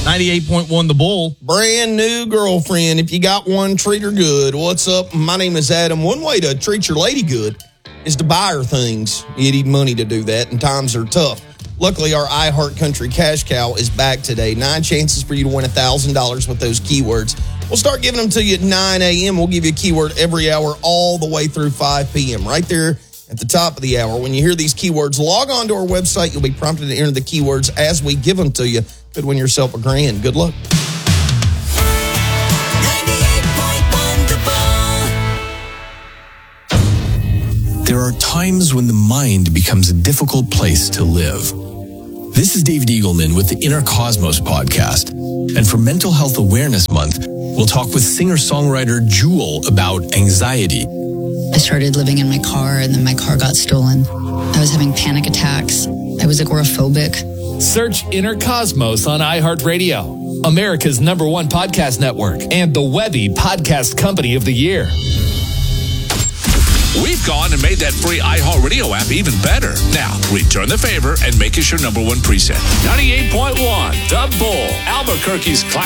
98.1 The Bull. Brand new girlfriend. If you got one, treat her good. What's up? My name is Adam. One way to treat your lady good is to buy her things. You need money to do that, and times are tough. Luckily, our iHeart Country Cash Cow is back today. 9 chances for you to win $1,000 with those keywords. We'll start giving them to you at 9 a.m. We'll give you a keyword every hour all the way through 5 p.m. Right there at the top of the hour. When you hear these keywords, log on to our website. You'll be prompted to enter the keywords as we give them to you. Could win yourself $1,000. Good luck. 98.1 The Bull. There are times when the mind becomes a difficult place to live. This is David Eagleman with the Inner Cosmos podcast. And for Mental Health Awareness Month, we'll talk with singer-songwriter Jewel about anxiety. I started living in my car, and then my car got stolen. I was having panic attacks. I was agoraphobic. Search Inner Cosmos on iHeartRadio, America's #1 podcast network, and the Webby Podcast Company of the Year. We've gone and made that free iHeartRadio app even better. Now, return the favor and make us your #1 preset. 98.1 The Bull, Albuquerque's